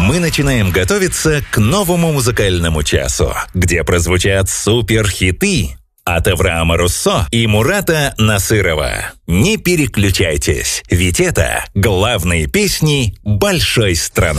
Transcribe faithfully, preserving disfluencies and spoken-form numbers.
мы начинаем готовиться к новому музыкальному часу, где прозвучат суперхиты от Авраама Руссо и Мурата Насырова. Не переключайтесь, ведь это главные песни большой страны.